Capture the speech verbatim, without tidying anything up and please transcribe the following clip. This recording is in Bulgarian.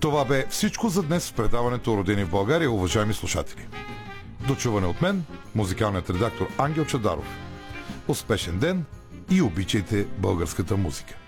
Това бе всичко за днес в предаването Родени в България, уважаеми слушатели. До чуване от мен, музикалният редактор Ангел Чадаров. Успешен ден и обичайте българската музика!